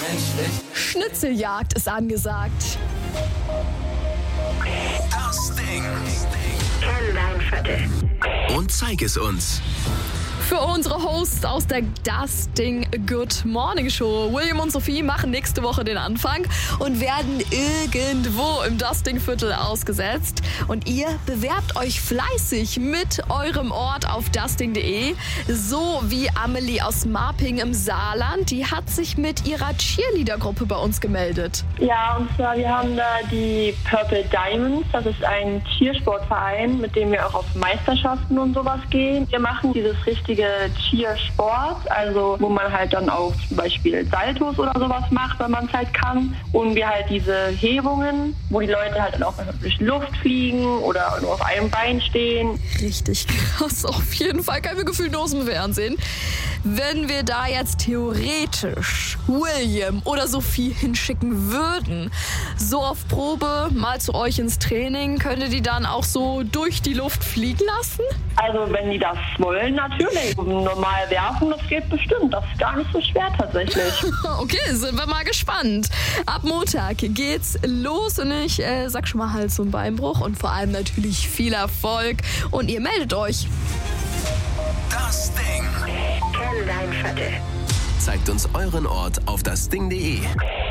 Schnitzeljagd ist angesagt. Das Ding. Kenn dein Viertel. Und zeig es uns. Für unsere Hosts aus der Das Ding Good Morning Show, William und Sophie, machen nächste Woche den Anfang und werden irgendwo im Das Ding Viertel ausgesetzt. Und ihr bewerbt euch fleißig mit eurem Ort auf dasding.de. So wie Amelie aus Marping im Saarland. Die hat sich mit ihrer Cheerleader-Gruppe bei uns gemeldet. Ja, und zwar, wir haben da die Purple Diamonds. Das ist ein Cheersportverein, mit dem wir auch auf Meisterschaften und sowas gehen. Wir machen dieses richtige Cheersport, also wo man halt dann auch zum Beispiel Saltos oder sowas macht, wenn man es halt kann. Und wir halt diese Hebungen, wo die Leute halt dann auch durch die Luft fliegen oder nur auf einem Bein stehen. Richtig krass, auf jeden Fall. Kein Gefühl nur aus dem Fernsehen. Wenn wir da jetzt theoretisch William oder Sophie hinschicken würden, so auf Probe mal zu euch ins Training, könnt ihr die dann auch so durch die Luft fliegen lassen? Also wenn die das wollen, natürlich. Normal werfen, das geht bestimmt. Das ist gar nicht so schwer tatsächlich. Okay, sind wir mal gespannt. Ab Montag geht's los und ich sag schon mal Hals- und Beinbruch und vor allem natürlich viel Erfolg. Und ihr meldet euch. Das Ding. Kenn dein Viertel. Zeigt uns euren Ort auf dasding.de.